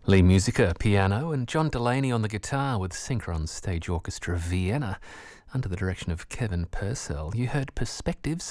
Lee Musica, piano, and John Delaney on the guitar with Synchron Stage Orchestra Vienna under the direction of Kevin Purcell. You heard Perspectives